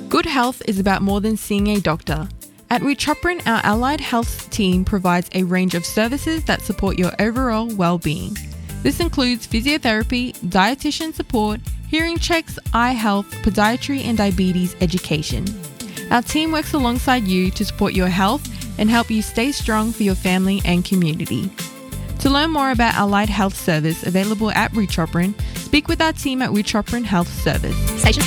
Good health is about more than seeing a doctor. At Witroprin, our allied health team provides a range of services that support your overall well-being. This includes physiotherapy, dietitian support, hearing checks, eye health, podiatry and diabetes education. Our team works alongside you to support your health and help you stay strong for your family and community. To learn more about Allied Health Service available at Witroprin, speak with our team at Witroprin Health Service. Station